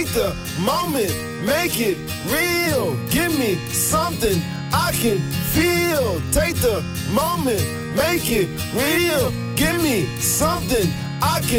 Take the moment, make it real. Give me something I can feel. Take the moment, make it real. Give me something I can